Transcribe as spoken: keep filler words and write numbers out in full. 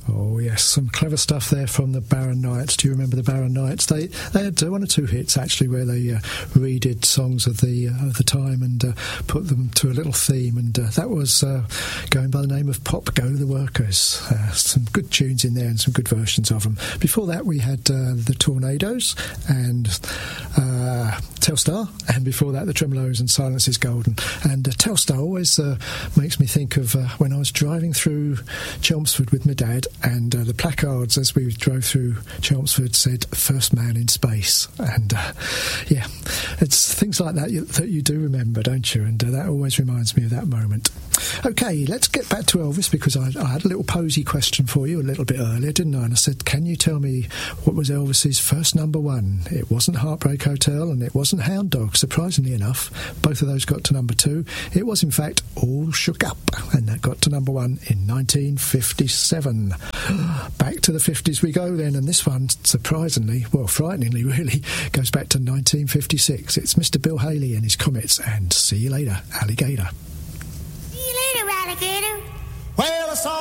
Oh yes, some clever stuff there from the Barron Knights. Do you remember the Barron Knights? They they had uh, one or two hits actually where they uh, redid songs of the uh, of the time and uh, put them to a little theme, and uh, that was uh, going by the name of Pop Go the Workers. Uh, some good tunes in there and some good versions of them. Before that we had uh, the Tornadoes and uh, Telstar, and before that the Tremolos and Silence is Golden. And uh, Telstar always uh, makes me think of uh, when I was driving through Chelmsford with my dad, and uh, the placards as we drove through Chelmsford said "First Man in Space," and uh, yeah, it's things like that you, that you do remember, don't you? And uh, that always reminds me of that moment. Okay, let's get back to Elvis, because I, I had a little posy question for you a little bit earlier, didn't I? And I said, can you tell me what was Elvis's first number one? It wasn't Heartbreak Hotel and it wasn't Hound Dog, surprisingly enough. Both of those got to number two. It was, in fact, All Shook Up, and that got to number one in nineteen fifty-seven. Back to the fifties we go then, and this one, surprisingly, well, frighteningly really, goes back to nineteen fifty-six. It's Mister Bill Haley and his Comets, and See You Later, Alligator. See you later, alligator. Well, I saw